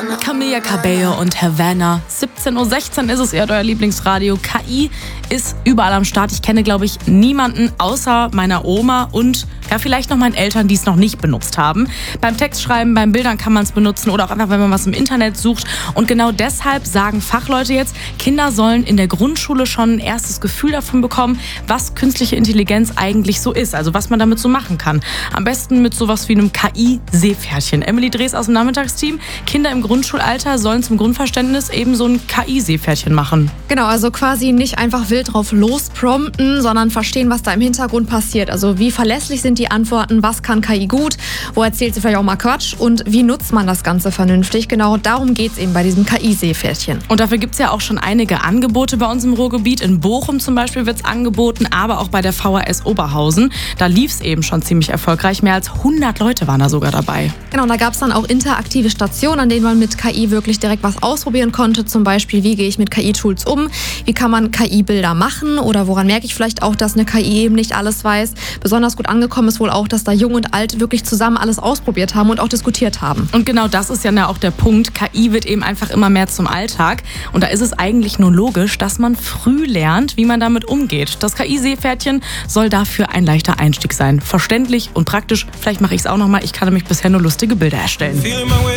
Camila Cabello und Havana. 17:16 Uhr ist es, ihr hört euer Lieblingsradio. KI ist überall am Start. Ich kenne, glaube ich, niemanden außer meiner Oma und ja, vielleicht noch meinen Eltern, die es noch nicht benutzt haben. Beim Textschreiben, beim Bildern kann man es benutzen oder auch einfach, wenn man was im Internet sucht. Und genau deshalb sagen Fachleute jetzt, Kinder sollen in der Grundschule schon ein erstes Gefühl davon bekommen, was künstliche Intelligenz eigentlich so ist, also was man damit so machen kann. Am besten mit sowas wie einem KI-Seepferdchen. Emily Drees aus dem Nachmittagsteam. Kinder im Grundschulalter sollen zum Grundverständnis eben so ein KI-Seepferdchen machen. Genau, also quasi nicht einfach wild drauf losprompten, sondern verstehen, was da im Hintergrund passiert. Also wie verlässlich sind die Antworten, was kann KI gut, wo erzählt sie vielleicht auch mal Quatsch und wie nutzt man das Ganze vernünftig. Genau darum geht es eben bei diesem KI-Seepferdchen. Und dafür gibt es ja auch schon einige Angebote bei uns im Ruhrgebiet. In Bochum zum Beispiel wird es angeboten, aber auch bei der VHS Oberhausen. Da lief es eben schon ziemlich erfolgreich. Mehr als 100 Leute waren da sogar dabei. Genau, und da gab es dann auch interaktive Stationen, an denen man mit KI wirklich direkt was ausprobieren konnte. Zum Beispiel, wie gehe ich mit KI-Tools um? Wie kann man KI-Bilder machen? Oder woran merke ich vielleicht auch, dass eine KI eben nicht alles weiß? Besonders gut angekommen ist wohl auch, dass da Jung und Alt wirklich zusammen alles ausprobiert haben und auch diskutiert haben. Und genau das ist ja auch der Punkt. KI wird eben einfach immer mehr zum Alltag. Und da ist es eigentlich nur logisch, dass man früh lernt, wie man damit umgeht. Das KI-Seepferdchen soll dafür ein leichter Einstieg sein. Verständlich und praktisch. Vielleicht mache ich es auch nochmal. Ich kann nämlich bisher nur lustige Bilder erstellen.